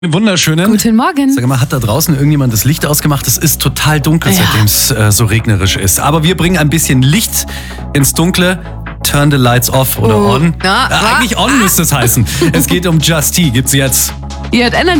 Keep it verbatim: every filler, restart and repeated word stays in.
Wunderschönen. Guten Morgen. Sag mal, hat da draußen irgendjemand das Licht ausgemacht? Es ist total dunkel, Ja. seitdem es äh, so regnerisch ist. Aber wir bringen ein bisschen Licht ins Dunkle. Turn the lights off oder Oh. on. Ja, äh, eigentlich on müsste es heißen. Es geht um Just Tea. Gibt's jetzt. Ihr hört Energy.